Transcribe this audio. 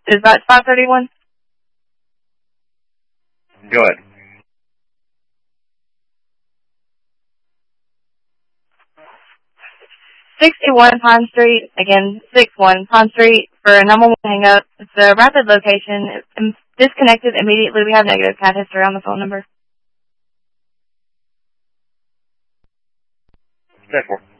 Is that 531? Go ahead. '61 Pine Street, again, 61 Pine Street for a number 1 hang-up. It's a rapid location. It's disconnected immediately. We have negative CAD history on the phone number. Step 4.